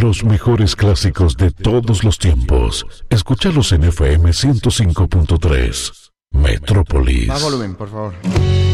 Los mejores clásicos de todos los tiempos. Escúchalos en FM 105.3. Metrópolis. Más volumen, por favor.